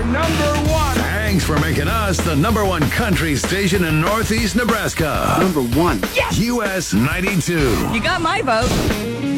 number one. Thanks for making us the number one country station in Northeast Nebraska. Number one. Yes! US 92. You got my vote.